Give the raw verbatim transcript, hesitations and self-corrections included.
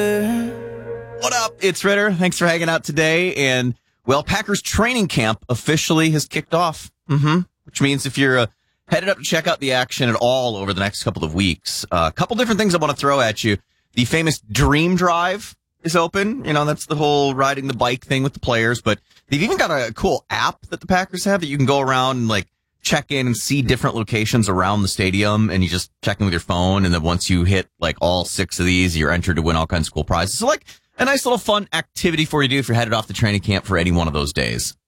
What up? It's Ritter. Thanks for hanging out today. And, well, Packers training camp officially has kicked off. Mm-hmm. Which means if you're uh, headed up to check out the action at all over the next couple of weeks, uh, a couple different things I want to throw at you. The famous Dream Drive is open. You know, that's the whole riding the bike thing with the players. But they've even got a cool app that the Packers have that you can go around and, like, check in and see different locations around the stadium, and you just check in with your phone, and then once you hit like all six of these, you're entered to win all kinds of cool prizes. So like a nice little fun activity for you to do if you're headed off to training camp for any one of those days.